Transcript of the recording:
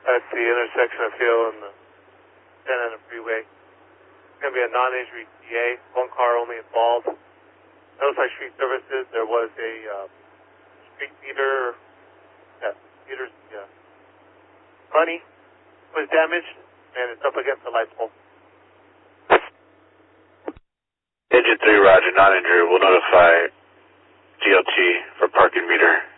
at the intersection of Hill and the Santa Ana Freeway. It's going to be a non-injury TA, one car only involved. Notified Street Services, there was a street meter, money was damaged, and it's up against the light pole. Engine 3, roger, non-injury. We'll notify DLT for parking meter.